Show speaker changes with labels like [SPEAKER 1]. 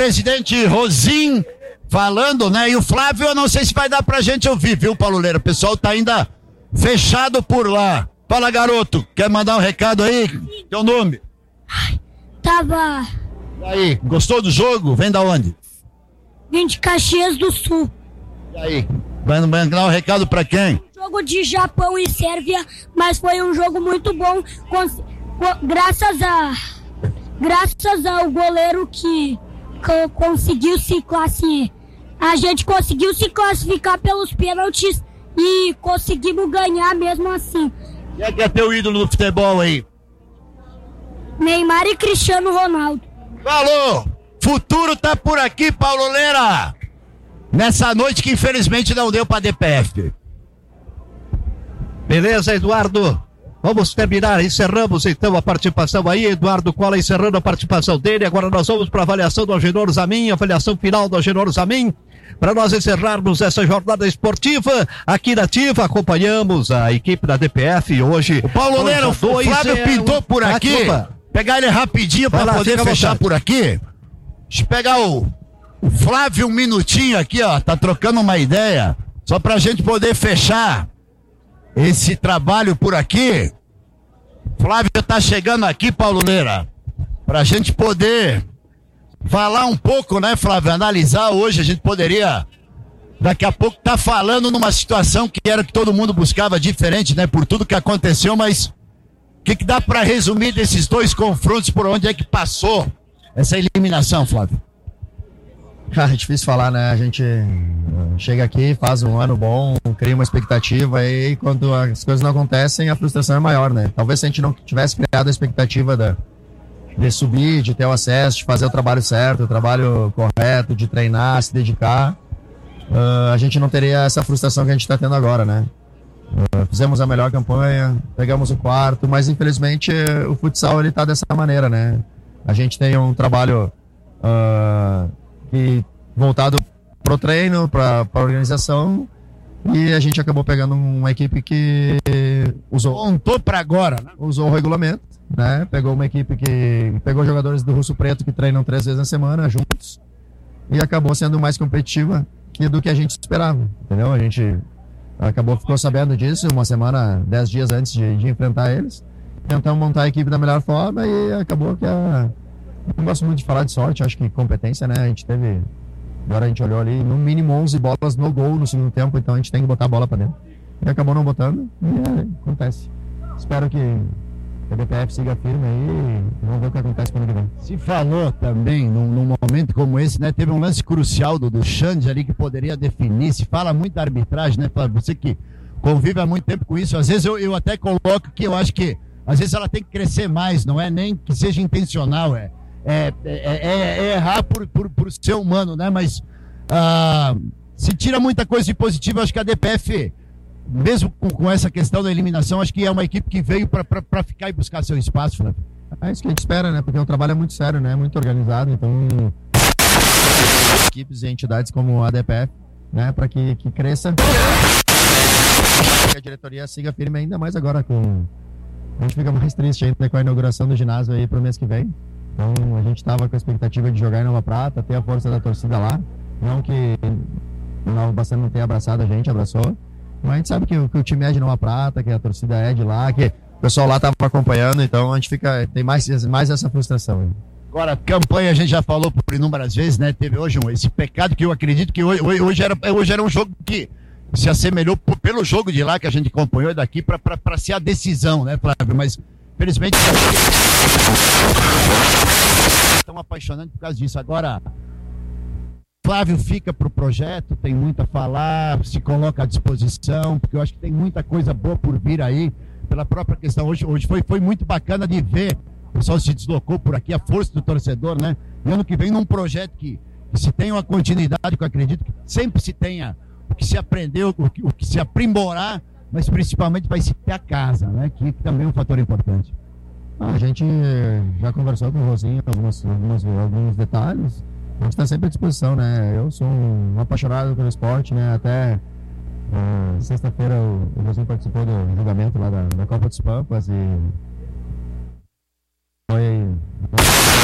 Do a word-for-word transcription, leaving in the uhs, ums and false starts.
[SPEAKER 1] presidente Rosim falando, né? E o Flávio, eu não sei se vai dar pra gente ouvir, viu, Paulo Leira? O pessoal tá ainda fechado por lá. Fala, garoto, quer mandar um recado aí? Teu nome?
[SPEAKER 2] Tava...
[SPEAKER 1] E aí, gostou do jogo? Vem da onde?
[SPEAKER 2] Vim de Caxias do Sul.
[SPEAKER 1] E aí, vai mandar um recado pra quem?
[SPEAKER 2] Jogo de Japão e Sérvia, mas foi um jogo muito bom, com, com, graças a graças ao goleiro que, que conseguiu se classificar. A gente conseguiu se classificar pelos pênaltis e conseguimos ganhar mesmo assim.
[SPEAKER 1] Quem é que é teu ídolo no futebol aí?
[SPEAKER 2] Neymar e Cristiano Ronaldo.
[SPEAKER 1] Falou! Futuro tá por aqui, Paulo Leira! Nessa noite que infelizmente não deu pra D P F.
[SPEAKER 3] Beleza, Eduardo? Vamos terminar, encerramos então a participação aí, Eduardo Cola encerrando a participação dele. Agora nós vamos para a avaliação do Agenor Zamin, avaliação final do Agenor Zamin, para nós encerrarmos essa jornada esportiva aqui na Ativa. Acompanhamos a equipe da D P F hoje.
[SPEAKER 1] O Paulo Leira, o Flávio pintou por aqui. Ah, pegar ele rapidinho para poder fechar por aqui. Deixa eu pegar o, o Flávio um minutinho aqui, ó, tá trocando uma ideia, só pra gente poder fechar esse trabalho por aqui. Flávio tá chegando aqui, Paulo Leira, pra gente poder falar um pouco, né, Flávio? Analisar hoje, a gente poderia daqui a pouco tá falando numa situação que era que todo mundo buscava diferente, né, por tudo que aconteceu, mas o que, que dá pra resumir desses dois confrontos, por onde é que passou essa eliminação, Flávio?
[SPEAKER 4] Ah, é difícil falar, né? A gente chega aqui, faz um ano bom, cria uma expectativa e quando as coisas não acontecem, a frustração é maior, né? Talvez se a gente não tivesse criado a expectativa da, de subir, de ter o acesso, de fazer o trabalho certo, o trabalho correto, de treinar, se dedicar, uh, a gente não teria essa frustração que a gente está tendo agora, né? Uh, fizemos a melhor campanha, pegamos o quarto, mas infelizmente o futsal ele tá dessa maneira, né? A gente tem um trabalho uh, que, voltado pro treino, para a organização, e a gente acabou pegando uma equipe que usou
[SPEAKER 1] contou para agora, né?
[SPEAKER 4] Usou o regulamento, né? Pegou uma equipe que pegou jogadores do Russo Preto que treinam três vezes na semana juntos e acabou sendo mais competitiva que do que a gente esperava, entendeu? A gente acabou ficou sabendo disso uma semana, dez dias antes de, de enfrentar eles. Tentamos montar a equipe da melhor forma e acabou que a... Não gosto muito de falar de sorte, acho que competência, né? A gente teve... Agora a gente olhou ali, no mínimo onze bolas no gol no segundo tempo, então a gente tem que botar a bola pra dentro. E acabou não botando, e é, acontece. Espero que a D P F siga firme aí e vamos ver o que acontece quando ele vem.
[SPEAKER 1] Se falou também, num, num momento como esse, né? Teve um lance crucial do, do Xande ali que poderia definir. Se fala muito da arbitragem, né? Para você que convive há muito tempo com isso, às vezes eu, eu até coloco que eu acho que às vezes ela tem que crescer mais, não é nem que seja intencional, é, é, é, é, é errar por, por, por ser humano, né? Mas ah, se tira muita coisa de positivo, acho que a D P F, mesmo com, com essa questão da eliminação, acho que é uma equipe que veio para ficar e buscar seu espaço, Flávio.
[SPEAKER 4] É isso que a gente espera, né? Porque o trabalho é muito sério, né? Muito organizado, então equipes e entidades como a D P F, né? Para que, que cresça, que a diretoria siga firme ainda mais agora com... A gente fica mais triste ainda com a inauguração do ginásio aí pro mês que vem. Então a gente tava com a expectativa de jogar em Nova Prata, ter a força da torcida lá. Não que Nova Bastante não tenha abraçado a gente, abraçou. Mas a gente sabe que, que o time é de Nova Prata, que a torcida é de lá, que o pessoal lá tava acompanhando, então a gente fica, tem mais, mais essa frustração aí.
[SPEAKER 1] Agora, campanha a gente já falou por inúmeras vezes, né? Teve hoje um, esse pecado que eu acredito que hoje, hoje, era, hoje era um jogo que se assemelhou pelo jogo de lá que a gente acompanhou daqui para ser a decisão, né, Flávio? Mas, felizmente, estão apaixonando por causa disso. Agora, Flávio fica pro projeto, tem muito a falar, se coloca à disposição, porque eu acho que tem muita coisa boa por vir aí, pela própria questão. Hoje, hoje foi, foi muito bacana de ver, o pessoal se deslocou por aqui, a força do torcedor, né? E ano que vem num projeto que, que se tenha uma continuidade, que eu acredito que sempre se tenha o que se aprendeu, o que, o que se aprimorar, mas principalmente vai se ter a casa, né? Que, que também é um fator importante.
[SPEAKER 4] Ah, a gente já conversou com o Rosinho alguns, alguns, alguns detalhes. A gente está sempre à disposição, né? Eu sou um apaixonado pelo esporte, né? Até uh, sexta-feira o, o Rosinho participou do julgamento lá da, da Copa dos Pampas e foi